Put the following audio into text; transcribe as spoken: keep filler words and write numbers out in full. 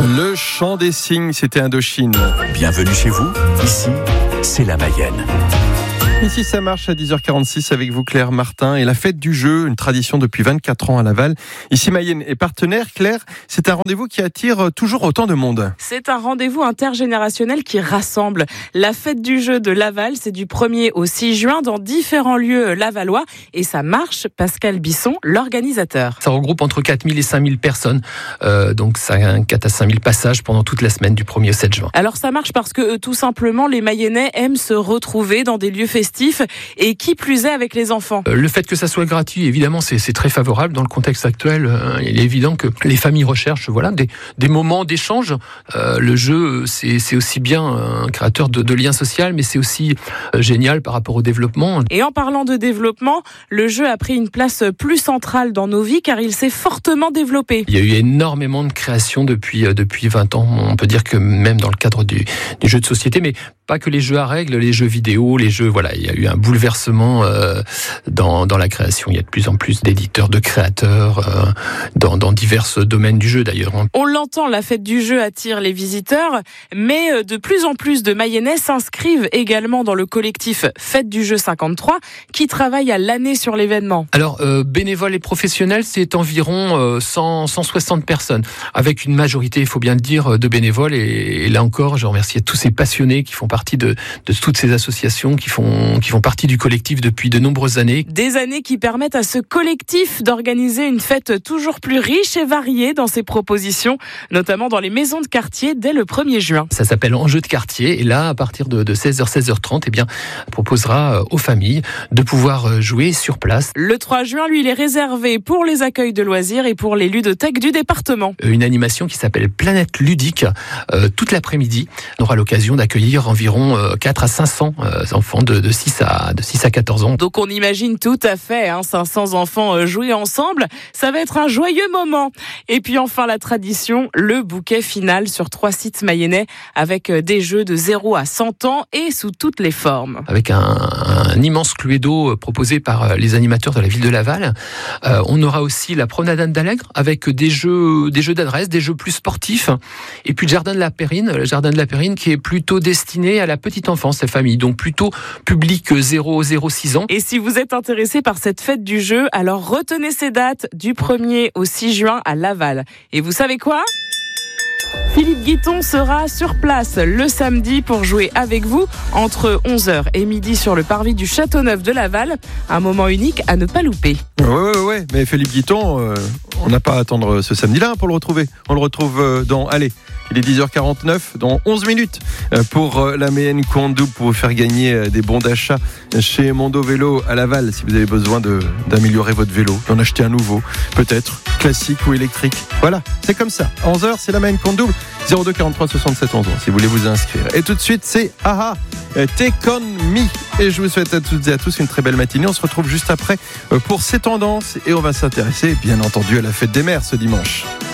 Le chant des cygnes, c'était Indochine. Bienvenue chez vous, ici, c'est la Mayenne. Ici, ça marche à dix heures quarante-six avec vous, Claire Martin, et la fête du jeu, une tradition depuis vingt-quatre ans à Laval. Ici, Mayenne est partenaire. Claire, c'est un rendez-vous qui attire toujours autant de monde. C'est un rendez-vous intergénérationnel qui rassemble. La fête du jeu de Laval, c'est du premier au six juin dans différents lieux lavallois, et ça marche. Pascal Bisson, l'organisateur. Ça regroupe entre quatre mille et cinq mille personnes, euh, donc ça a quatre à cinq mille passages pendant toute la semaine du premier au sept juin. Alors ça marche parce que euh, tout simplement, les Mayennais aiment se retrouver dans des lieux festifs, et qui plus est avec les enfants. Le fait que ça soit gratuit, évidemment, c'est, c'est très favorable dans le contexte actuel. Euh, il est évident que les familles recherchent, voilà, des, des moments d'échange. Euh, le jeu, c'est, c'est aussi bien un créateur de, de liens sociaux, mais c'est aussi euh, génial par rapport au développement. Et en parlant de développement, le jeu a pris une place plus centrale dans nos vies car il s'est fortement développé. Il y a eu énormément de créations depuis, euh, depuis vingt ans. On peut dire que même dans le cadre du, des jeux de société, mais pas que les jeux à règles, les jeux vidéo, les jeux, voilà, il y a eu un bouleversement euh, dans, dans la création. Il y a de plus en plus d'éditeurs, de créateurs, euh, dans, dans divers domaines du jeu d'ailleurs. On l'entend, la fête du jeu attire les visiteurs, mais de plus en plus de Mayennais s'inscrivent également dans le collectif Fête du jeu cinquante-trois, qui travaille à l'année sur l'événement. Alors, euh, bénévoles et professionnels, c'est environ euh, cent, cent soixante personnes, avec une majorité, il faut bien le dire, de bénévoles. Et, et là encore, je remercie tous ces passionnés qui font partie de, de toutes ces associations qui font, qui font partie du collectif depuis de nombreuses années. Des années qui permettent à ce collectif d'organiser une fête toujours plus riche et variée dans ses propositions, notamment dans les maisons de quartier dès le premier juin. Ça s'appelle Enjeux de quartier, et là, à partir de, de seize heures, seize heures trente, eh bien, on proposera aux familles de pouvoir jouer sur place. Le trois juin, lui, il est réservé pour les accueils de loisirs et pour les ludothèques du département. Une animation qui s'appelle Planète Ludique, euh, toute l'après-midi. On aura l'occasion d'accueillir environ quatre à cinq cents enfants de, de, six à, de six à quatorze ans. Donc on imagine tout à fait hein, cinq cents enfants jouer ensemble. Ça va être un joyeux moment. Et puis enfin la tradition, le bouquet final sur trois sites mayennais avec des jeux de zéro à cent ans et sous toutes les formes. Avec un, un immense cluedo proposé par les animateurs de la ville de Laval. Euh, on aura aussi la promenade d'Allègre avec des jeux, des jeux d'adresse, des jeux plus sportifs. Et puis le jardin de la Périne, le jardin de la Périne qui est plutôt destiné à la petite enfance, la famille, donc plutôt public zéro à zéro six ans. Et si vous êtes intéressé par cette fête du jeu, alors retenez ces dates du premier au six juin à Laval. Et vous savez quoi ? Philippe Guiton sera sur place le samedi pour jouer avec vous entre onze heures et midi sur le parvis du Châteauneuf de Laval. Un moment unique à ne pas louper. Ouais, ouais, ouais, mais Philippe Guiton, euh, on n'a pas à attendre ce samedi-là pour le retrouver. On le retrouve dans, allez, il est dix heures quarante-neuf, dans onze minutes, pour la Mayenne Coin-Double, pour vous faire gagner des bons d'achat chez Mondo Vélo à Laval, si vous avez besoin de, d'améliorer votre vélo, d'en acheter un nouveau, peut-être, classique ou électrique. Voilà, c'est comme ça. À onze heures, c'est la Mayenne Coin-Double, zéro deux quarante-trois soixante-sept onze, si vous voulez vous inscrire. Et tout de suite, c'est Aha, Take On Me. Et je vous souhaite à toutes et à tous une très belle matinée. On se retrouve juste après pour ces tendances et on va s'intéresser, bien entendu, à la fête des mères ce dimanche.